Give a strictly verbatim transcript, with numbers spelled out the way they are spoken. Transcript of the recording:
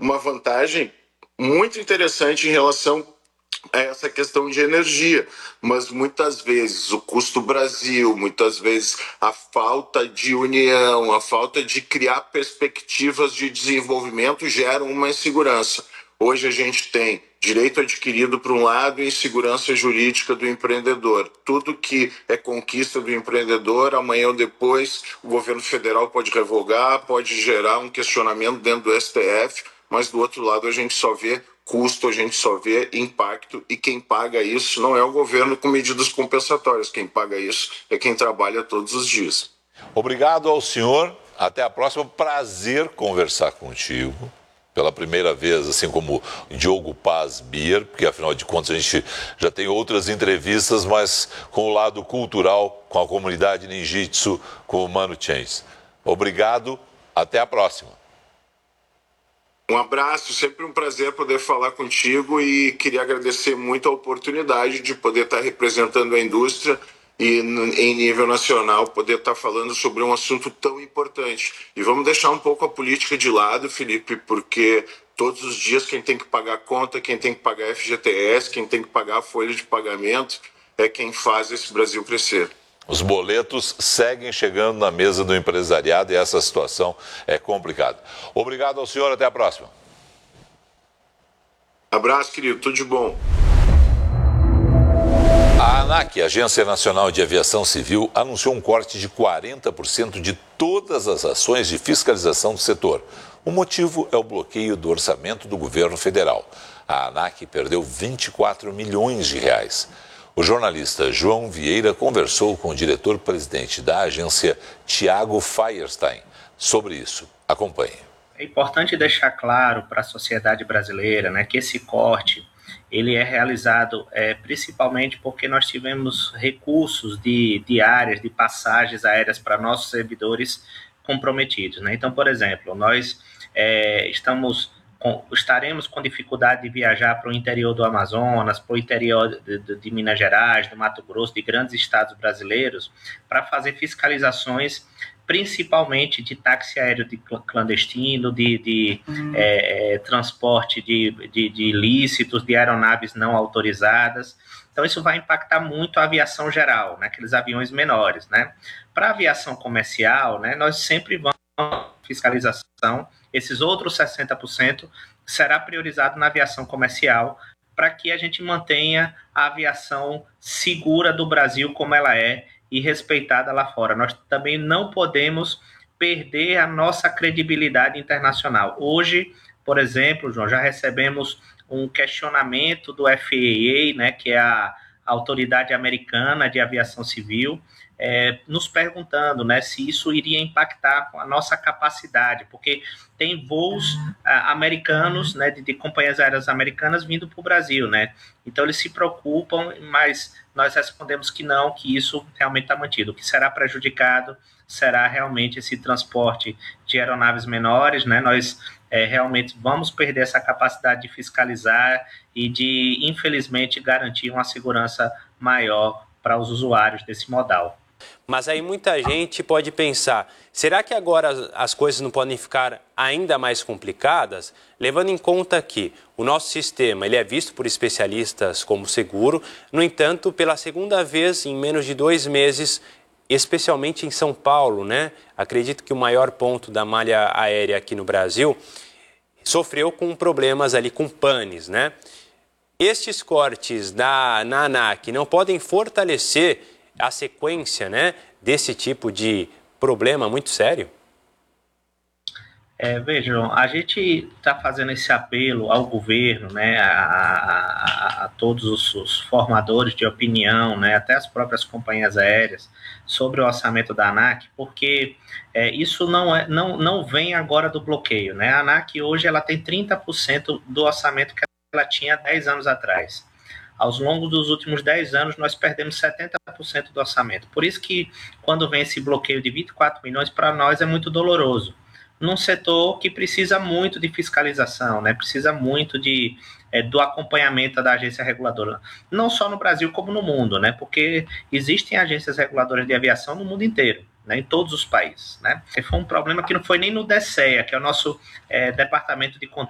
uma vantagem muito interessante em relação a essa questão de energia, mas muitas vezes o custo Brasil, muitas vezes a falta de união, a falta de criar perspectivas de desenvolvimento geram uma insegurança. Hoje a gente tem direito adquirido por um lado e insegurança jurídica do empreendedor. Tudo que é conquista do empreendedor, amanhã ou depois o governo federal pode revogar, pode gerar um questionamento dentro do S T F, mas do outro lado a gente só vê custo, a gente só vê impacto, e quem paga isso não é o governo com medidas compensatórias, quem paga isso é quem trabalha todos os dias. Obrigado ao senhor, até a próxima, prazer conversar contigo. Pela primeira vez, assim como Diogo Paz Bier, porque afinal de contas a gente já tem outras entrevistas, mas com o lado cultural, com a comunidade ninjitsu, com o Mano Chains. Obrigado, até a próxima. Um abraço, sempre um prazer poder falar contigo e queria agradecer muito a oportunidade de poder estar representando a indústria e em nível nacional poder estar falando sobre um assunto tão importante. E vamos deixar um pouco a política de lado, Felipe, porque todos os dias quem tem que pagar a conta, quem tem que pagar F G T S, quem tem que pagar a folha de pagamento é quem faz esse Brasil crescer. Os boletos seguem chegando na mesa do empresariado e essa situação é complicada. Obrigado ao senhor, até a próxima. Abraço, querido, tudo de bom. A ANAC, Agência Nacional de Aviação Civil, anunciou um corte de quarenta por cento de todas as ações de fiscalização do setor. O motivo é o bloqueio do orçamento do governo federal. A ANAC perdeu vinte e quatro milhões de reais. O jornalista João Vieira conversou com o diretor-presidente da agência, Tiago Feierstein, sobre isso. Acompanhe. É importante deixar claro para a sociedade brasileira, né, que esse corte ele é realizado é, principalmente porque nós tivemos recursos de, de áreas, de passagens aéreas para nossos servidores comprometidos, né? Então, por exemplo, nós é, estamos com, estaremos com dificuldade de viajar para o interior do Amazonas, para o interior de, de, de Minas Gerais, do Mato Grosso, de grandes estados brasileiros, para fazer fiscalizações principalmente de táxi aéreo de clandestino, de, de uhum. é, transporte de, de, de ilícitos, de aeronaves não autorizadas. Então, isso vai impactar muito a aviação geral, né, aqueles aviões menores, né? Para a aviação comercial, né, nós sempre vamos fiscalização, esses outros sessenta por cento será priorizado na aviação comercial, para que a gente mantenha a aviação segura do Brasil como ela é, e respeitada lá fora. Nós também não podemos perder a nossa credibilidade internacional. Hoje, por exemplo, João, já recebemos um questionamento do F A A, né, que é a Autoridade Americana de Aviação Civil, é, nos perguntando, né, se isso iria impactar a nossa capacidade, porque tem voos ah, americanos, né, de, de companhias aéreas americanas vindo para o Brasil, né? Então eles se preocupam, mas nós respondemos que não, que isso realmente está mantido. O que será prejudicado será realmente esse transporte de aeronaves menores, né? Nós é, realmente vamos perder essa capacidade de fiscalizar e de, infelizmente, garantir uma segurança maior para os usuários desse modal. Mas aí muita gente pode pensar, será que agora as coisas não podem ficar ainda mais complicadas? Levando em conta que o nosso sistema ele é visto por especialistas como seguro, no entanto, pela segunda vez em menos de dois meses, especialmente em São Paulo, né? Acredito que o maior ponto da malha aérea aqui no Brasil sofreu com problemas ali com panes, né? Estes cortes da, na ANAC não podem fortalecer a sequência, né, desse tipo de problema muito sério? É, vejam, a gente está fazendo esse apelo ao governo, né, a, a, a todos os, os formadores de opinião, né, até as próprias companhias aéreas, sobre o orçamento da ANAC, porque é, isso não, é, não, não vem agora do bloqueio, né? A ANAC hoje ela tem trinta por cento do orçamento que ela tinha dez anos atrás. Aos longos dos últimos dez anos, nós perdemos setenta por cento do orçamento. Por isso que, quando vem esse bloqueio de vinte e quatro milhões, para nós é muito doloroso. Num setor que precisa muito de fiscalização, né? Precisa muito de, é, do acompanhamento da agência reguladora. Não só no Brasil, como no mundo, né? Porque existem agências reguladoras de aviação no mundo inteiro, né? Em todos os países, né? E foi um problema que não foi nem no DECEA, que é o nosso é, Departamento de Controle